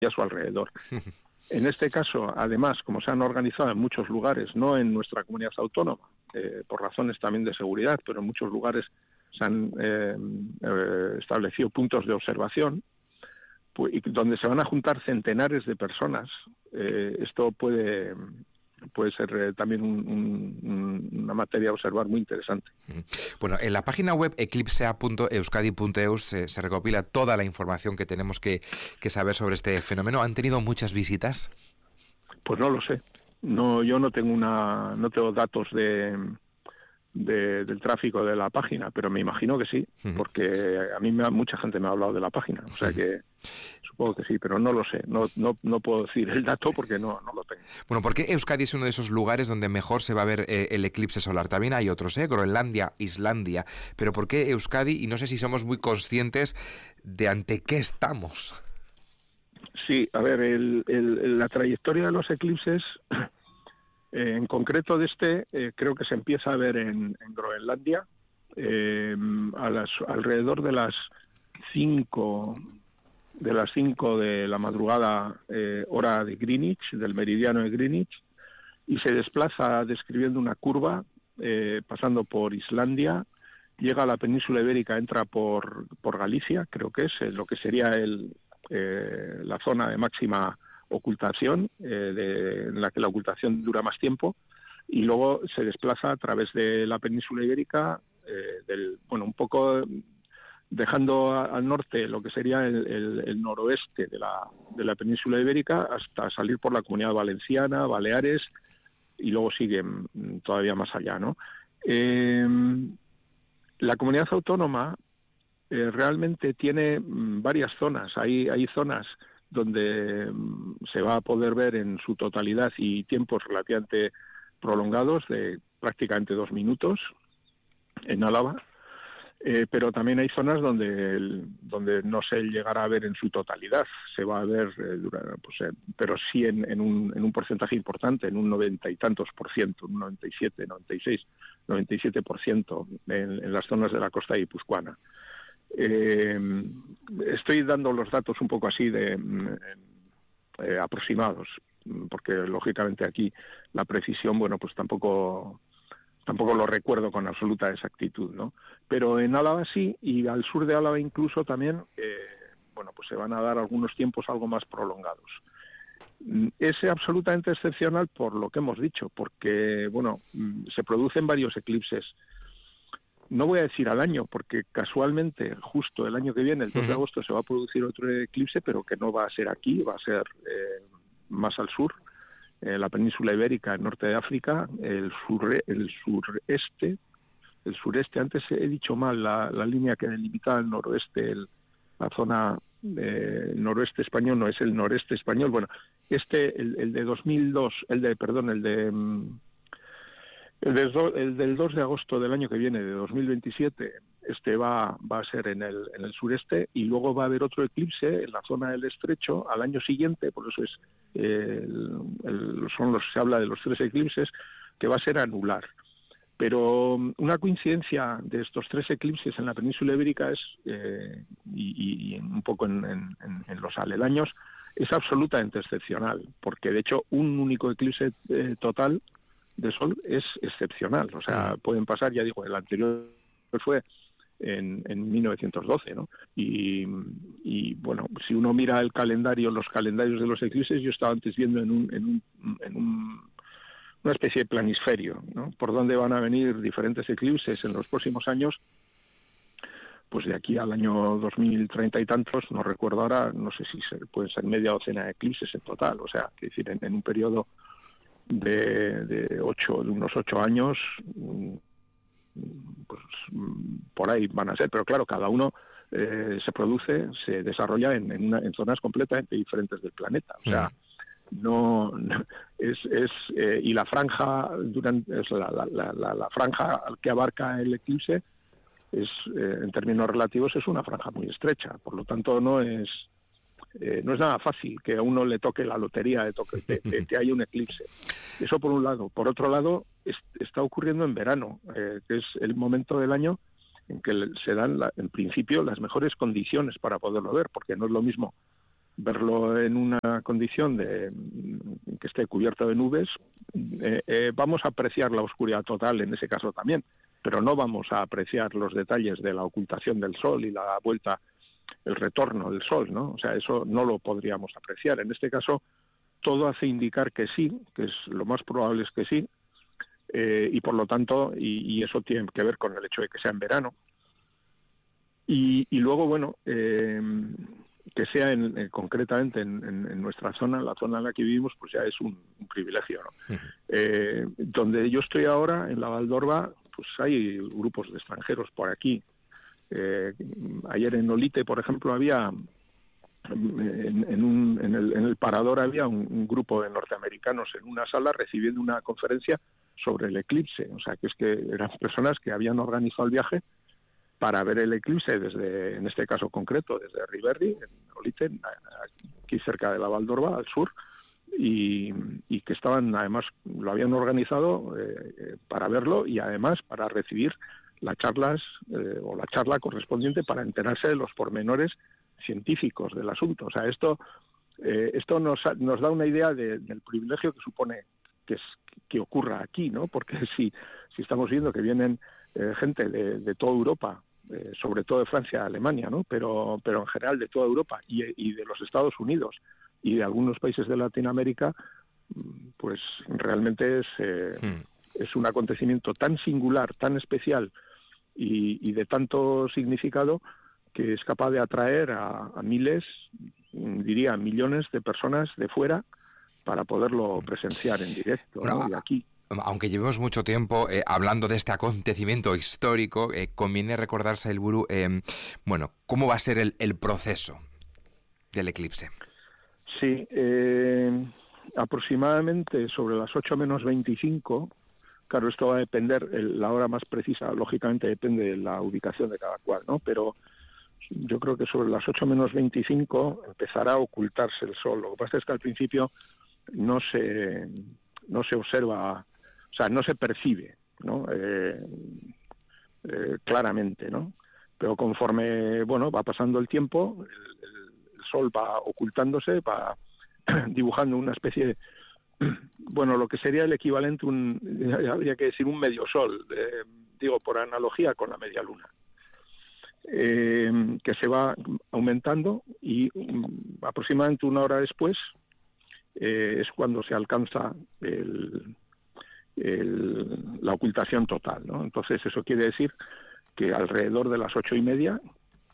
a su alrededor. En este caso, además, como se han organizado en muchos lugares, no en nuestra comunidad autónoma, por razones también de seguridad, pero en muchos lugares se han establecido puntos de observación, pues, donde se van a juntar centenares de personas. Esto puede ser también una materia a observar muy interesante. Bueno, en la página web eclipsea.euskadi.eus se recopila toda la información que tenemos que saber sobre este fenómeno. ¿Han tenido muchas visitas? Pues no lo sé. No, yo no tengo datos del tráfico de la página, pero me imagino que sí, porque a mí mucha gente me ha hablado de la página, o sea que supongo que sí, pero no lo sé, no puedo decir el dato porque no lo tengo. Bueno, ¿por qué Euskadi es uno de esos lugares donde mejor se va a ver el eclipse solar? También hay otros, Groenlandia, Islandia, pero ¿por qué Euskadi? Y no sé si somos muy conscientes de ante qué estamos. Sí, a ver, la trayectoria de los eclipses, en concreto de creo que se empieza a ver en Groenlandia, alrededor de las 5 de la madrugada, hora de Greenwich, del meridiano de Greenwich, y se desplaza describiendo una curva, pasando por Islandia, llega a la península ibérica, entra por Galicia, creo que es lo que sería la zona de máxima ocultación, en la que la ocultación dura más tiempo, y luego se desplaza a través de la península ibérica, un poco dejando al norte lo que sería el noroeste de la península ibérica hasta salir por la Comunidad Valenciana, Baleares, y luego siguen todavía más allá, ¿no? La comunidad autónoma realmente tiene varias zonas. Hay zonas donde se va a poder ver en su totalidad y tiempos relativamente prolongados, de prácticamente 2 minutos, en Álava, pero también hay zonas donde no se llegará a ver en su totalidad. Se va a ver, pero sí en un porcentaje importante, en un 90 y tantos por ciento, un 97, 96, 97% en las zonas de la costa guipuzcoana. Estoy dando los datos un poco así aproximados, porque lógicamente aquí la precisión, pues tampoco lo recuerdo con absoluta exactitud, ¿no? Pero en Álava sí, y al sur de Álava incluso también, pues se van a dar algunos tiempos algo más prolongados. Es absolutamente excepcional por lo que hemos dicho, porque, se producen varios eclipses. No voy a decir al año, porque casualmente justo el año que viene, el 2 de agosto, se va a producir otro eclipse, pero que no va a ser aquí, va a ser más al sur, la península ibérica, el norte de África, el sureste, antes he dicho mal, la línea que delimitaba el noroeste, la zona noroeste español, no es el noreste español, el de 2002, el del 2 de agosto del año que viene, de 2027, va a ser en el sureste, y luego va a haber otro eclipse en la zona del estrecho al año siguiente, por eso se habla de los 3 eclipses, que va a ser anular. Pero una coincidencia de estos 3 eclipses en la península ibérica y un poco en los aledaños, es absolutamente excepcional, porque de hecho un único eclipse total de sol es excepcional. O sea, pueden pasar, ya digo, el anterior fue en 1912, ¿no? Y si uno mira los calendarios de los eclipses, yo estaba antes viendo en una especie de planisferio, ¿no? Por dónde van a venir diferentes eclipses en los próximos años, pues de aquí al año 2030 y tantos, no recuerdo ahora, no sé si pueden ser media docena de eclipses en total. O sea, es decir, en un periodo de unos 8 años, pues por ahí van a ser, pero claro, cada uno se desarrolla en zonas completamente diferentes del planeta. O sea, y la franja la franja que abarca el eclipse en términos relativos es una franja muy estrecha, por lo tanto no es nada fácil que a uno le toque la lotería de que haya un eclipse. Eso por un lado. Por otro lado, está ocurriendo en verano, que es el momento del año en que se dan, en principio, las mejores condiciones para poderlo ver, porque no es lo mismo verlo en una condición de que esté cubierto de nubes, vamos a apreciar la oscuridad total en ese caso también, pero no vamos a apreciar los detalles de la ocultación del sol y la vuelta, el retorno del sol, ¿no? O sea, eso no lo podríamos apreciar. En este caso, todo hace indicar que sí, que es lo más probable es que sí, y por lo tanto, y eso tiene que ver con el hecho de que sea en verano. Y luego, bueno, que sea concretamente en nuestra zona, en la zona en la que vivimos, pues ya es un privilegio, ¿no? Donde yo estoy ahora, en la Valdorba, pues hay grupos de extranjeros por aquí. Ayer en Olite, por ejemplo, había en el parador había un grupo de norteamericanos en una sala recibiendo una conferencia sobre el eclipse. O sea, que es que eran personas que habían organizado el viaje para ver el eclipse desde, en este caso concreto, desde Riberri, en Olite, aquí cerca de la Valdorba, al sur, y que estaban, además, lo habían organizado para verlo y además para recibir las charlas o la charla correspondiente para enterarse de los pormenores científicos del asunto. O sea, esto nos da una idea del privilegio que supone que ocurra aquí, ¿no? Porque si estamos viendo que vienen gente de toda Europa, sobre todo de Francia, Alemania, ¿no? Pero en general de toda Europa y de los Estados Unidos y de algunos países de Latinoamérica, pues realmente es un acontecimiento tan singular, tan especial y de tanto significado que es capaz de atraer a miles, diría millones de personas de fuera para poderlo presenciar en directo, ¿no? Y aquí. Aunque llevemos mucho tiempo hablando de este acontecimiento histórico, conviene recordar, Sailburu, bueno, cómo va a ser el proceso del eclipse. Sí, aproximadamente sobre las 8 menos 25, claro, esto va a depender, la hora más precisa, lógicamente depende de la ubicación de cada cual, ¿no? Pero yo creo que sobre las 8 menos 25 empezará a ocultarse el sol. Lo que pasa es que al principio no se observa, o sea, no se percibe, ¿no? Claramente, ¿no? Pero conforme, bueno, va pasando el tiempo, el sol va ocultándose, va dibujando una especie de, bueno, lo que sería el equivalente, habría que decir un medio sol, digo, por analogía con la media luna. Que se va aumentando y aproximadamente una hora después es cuando se alcanza la ocultación total, ¿no? Entonces eso quiere decir que alrededor de las 8:30,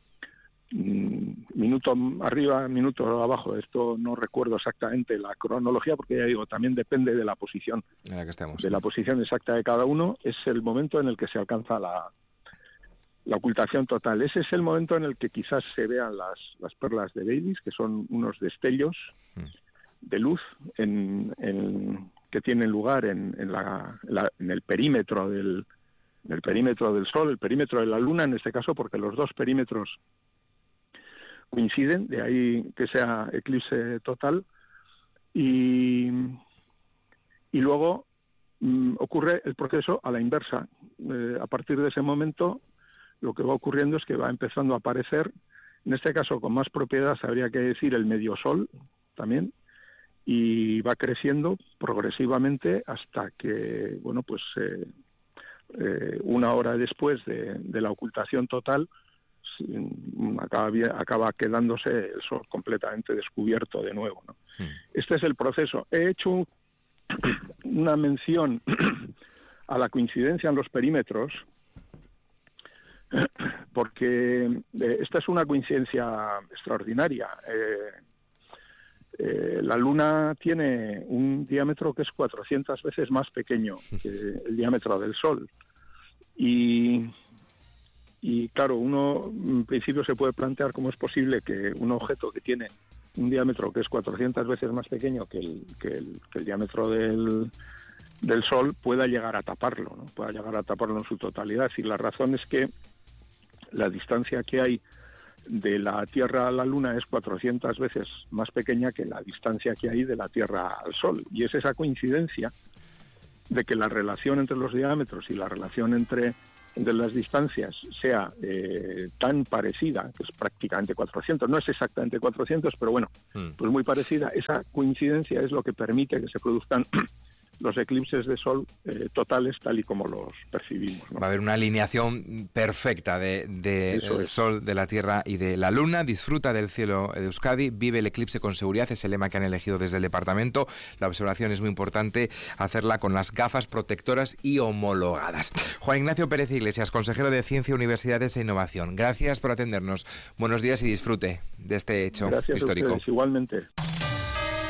minuto arriba, minuto abajo, esto no recuerdo exactamente la cronología porque ya digo, también depende de la posición, la posición exacta de cada uno, es el momento en el que se alcanza la ocultación total. Ese es el momento en el que quizás se vean las perlas de Baileys, que son unos destellos de luz que tienen lugar en el perímetro del Sol, el perímetro de la Luna, en este caso, porque los dos perímetros coinciden, de ahí que sea eclipse total, y luego ocurre el proceso a la inversa. A partir de ese momento, lo que va ocurriendo es que va empezando a aparecer, en este caso con más propiedad habría que decir el medio sol también, y va creciendo progresivamente hasta que, bueno, pues una hora después de la ocultación total acaba quedándose el sol completamente descubierto de nuevo, ¿no? Este es el proceso. He hecho una mención a la coincidencia en los perímetros porque esta es una coincidencia extraordinaria. La Luna tiene un diámetro que es 400 veces más pequeño que el diámetro del Sol. Y claro, uno en principio se puede plantear cómo es posible que un objeto que tiene un diámetro que es 400 veces más pequeño que el diámetro del Sol pueda llegar a taparlo, ¿no? Pueda llegar a taparlo en su totalidad. Y la razón es que la distancia que hay de la Tierra a la Luna es 400 veces más pequeña que la distancia que hay de la Tierra al Sol. Y es esa coincidencia de que la relación entre los diámetros y la relación entre entre las distancias sea tan parecida, que es prácticamente 400, no es exactamente 400, pero bueno, pues muy parecida, esa coincidencia es lo que permite que se produzcan los eclipses de sol totales tal y como los percibimos, ¿no? Va a haber una alineación perfecta de sol, de la Tierra y de la Luna. Disfruta del cielo de Euskadi, vive el eclipse con seguridad, es el lema que han elegido desde el departamento. La observación es muy importante, hacerla con las gafas protectoras y homologadas. Juan Ignacio Pérez Iglesias, consejero de Ciencia, Universidades e Innovación. Gracias por atendernos. Buenos días y disfrute de este hecho histórico. Gracias a ustedes, igualmente.